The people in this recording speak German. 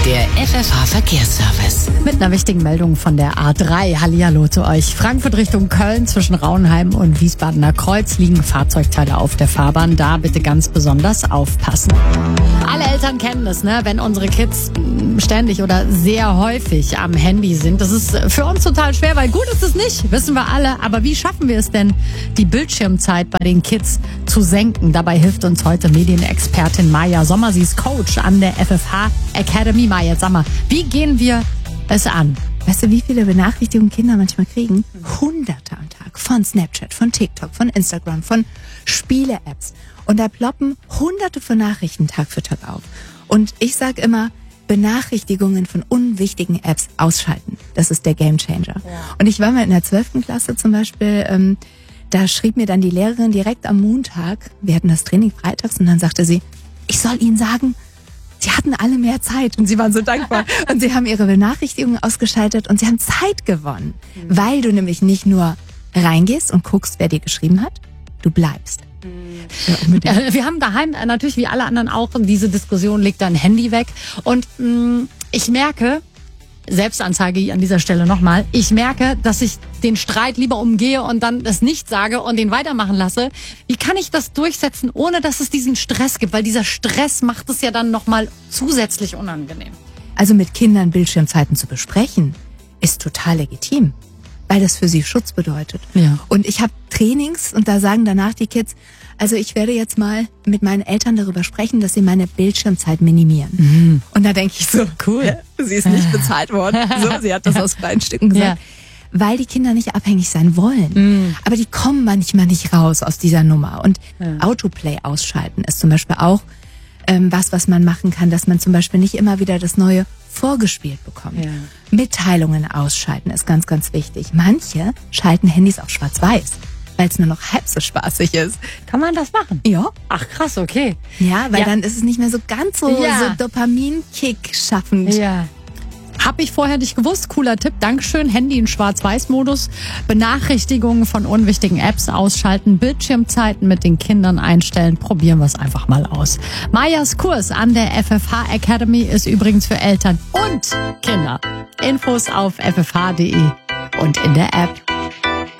Der FFH-Verkehrsservice. Mit einer wichtigen Meldung von der A3. Hallihallo zu euch. Frankfurt Richtung Köln zwischen Rauenheim und Wiesbadener Kreuz liegen Fahrzeugteile auf der Fahrbahn. Da bitte ganz besonders aufpassen. Alle Eltern kennen das, ne? Wenn unsere Kids ständig oder sehr häufig am Handy sind. Das ist für uns total schwer, weil gut ist es nicht, wissen wir alle. Aber wie schaffen wir es denn, die Bildschirmzeit bei den Kids zu senken? Dabei hilft uns heute Medienexpertin Maja Sommer. Sie ist Coach an der FFH Academy. Maja, sag mal, wie gehen wir es an? Weißt du, wie viele Benachrichtigungen Kinder manchmal kriegen? Hunderte am Tag. Von Snapchat, von TikTok, von Instagram, von Spiele-Apps. Und da ploppen Hunderte von Nachrichten Tag für Tag auf. Und ich sag immer, Benachrichtigungen von unwichtigen Apps ausschalten. Das ist der Gamechanger. Ja. Und ich war mal in der 12. Klasse zum Beispiel, da schrieb mir dann die Lehrerin direkt am Montag, wir hatten das Training freitags, und dann sagte sie, ich soll Ihnen sagen, Sie hatten alle mehr Zeit und sie waren so dankbar. Und sie haben ihre Benachrichtigungen ausgeschaltet und sie haben Zeit gewonnen. Weil du nämlich nicht nur reingehst und guckst, wer dir geschrieben hat, du bleibst. Ja, wir haben daheim natürlich wie alle anderen auch diese Diskussion, leg dein Handy weg. Und ich merke, Selbstanzeige an dieser Stelle nochmal, ich merke, dass ich den Streit lieber umgehe und dann das nicht sage und den weitermachen lasse. Wie kann ich das durchsetzen, ohne dass es diesen Stress gibt? Weil dieser Stress macht es ja dann nochmal zusätzlich unangenehm. Also mit Kindern Bildschirmzeiten zu besprechen, ist total legitim, weil das für sie Schutz bedeutet. Ja. Und ich habe Trainings und da sagen danach die Kids, also ich werde jetzt mal mit meinen Eltern darüber sprechen, dass sie meine Bildschirmzeit minimieren. Mhm. Und da denke ich so, cool. Ja, sie ist nicht bezahlt worden. So, sie hat das aus freien Stücken gesagt. Ja. Weil die Kinder nicht abhängig sein wollen. Mhm. Aber die kommen manchmal nicht raus aus dieser Nummer. Und Autoplay ausschalten ist zum Beispiel auch was man machen kann, dass man zum Beispiel nicht immer wieder das Neue vorgespielt bekommt. Ja. Mitteilungen ausschalten ist ganz, ganz wichtig. Manche schalten Handys auf schwarz-weiß, weil es nur noch halb so spaßig ist. Kann man das machen? Ja. Ach krass, okay. Ja, weil dann ist es nicht mehr so ganz so Dopamin-Kick schaffend. Ja. Hab ich vorher nicht gewusst. Cooler Tipp. Dankeschön. Handy in Schwarz-Weiß-Modus. Benachrichtigungen von unwichtigen Apps ausschalten. Bildschirmzeiten mit den Kindern einstellen. Probieren wir es einfach mal aus. Majas Kurs an der FFH Academy ist übrigens für Eltern und Kinder. Infos auf ffh.de und in der App.